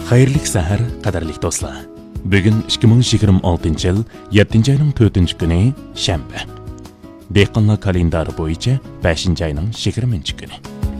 Xayrlik sahar, qadarlik do'stlar. Bugun 2026 yil 7 ayning 4 kuni shanba. Dehqonlar kalendari bo'yicha 5 ayning 20 kuni.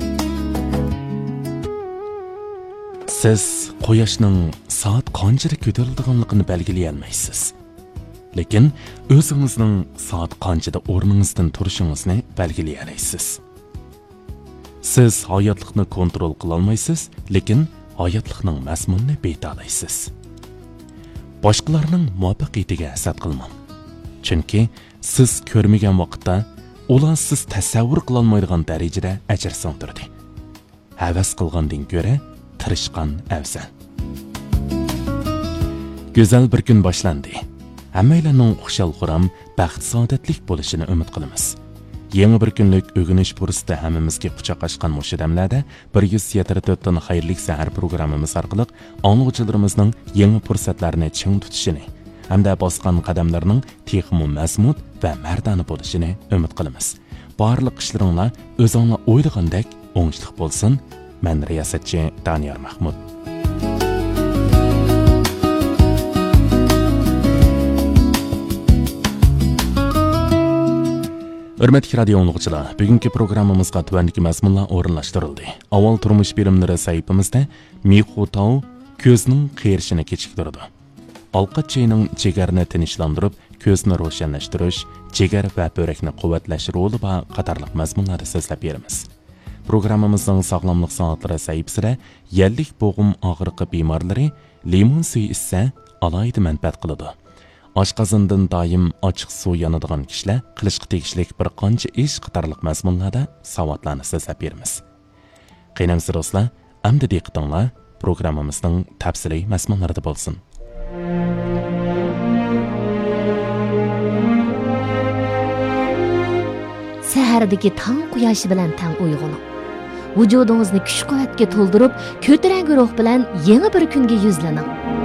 Siz quyoshning soat qanchada ko'tarilganligini belgilay olmaysiz. Lekin o'zingizning soat qanchada o'rningizdan turishingizni belgilay olasiz. Siz hayotlikni kontrol qila olmaysiz, lekin hayotlikning mazmunini beta olaysiz. Boshqalarning muvaffaqiyatiga hasad qilmang. Chunki siz ko'rmagan vaqtda ular siz tasavvur qila olmaydigan darajada ajr so'ndirdi. Havas qilgandan ko'ra tirishqan afzal. Go'zal bir kun boshlandi. Hammalarning xushal-xuram, baxt-saodatlik bo'lishini umid qilamiz. Yangi bir kunlik o'g'inish fursatida hammamizga quchoq ochgan mushadamlarda 174 ton xayrlik sahar programmamiz orqali anglovchilarimizning yangi fursatlarni ching tutishini hamda bosgan qadamlarining texmu mazmun va mardona bo'lishini umid qilamiz. Barliq ishlaringlar o'zinglar o'ylagandek o'ngishli bo'lsin. Men riyosatchi Daniyor Mahmud. Hürmetli radio dinləyicilər, bugünkü proqramımızda tuvandagi mazmunlar o'rinlashtirildi. Avval turmush bilimlari sayfimizda Mixutao ko'zning qiyirishini kechiktirdi. Alqat chayining jigarni tinchlantirib, ko'zni ro'shanlashtirish, jigar va börekni quvvatlash roli va qatorliq mazmunlarni so'zlab beramiz. Programmamizning sog'lomlik soatlari sayfisida yallik bo'g'im og'riqi bemorlari limon suvi ichsa alohida manfaat qiladi. Oshqozondan doim ochiq suv yonadigan kishilar qilishga tegishli bir qancha ish qatorliq mazmunlarda savodlarni so'zlab beramiz. Qiynamsiz do'stlar, amdi diqqatinglar programmamizning tafsiliy mazmunlarida bo'lsin. Sahardagi tong quyoshi bilan tang uyg'oning. Vujudingizni kuch-quvvatga to'ldirib, ko'tarangi ruh bilan yangi bir kunga yuzlaning.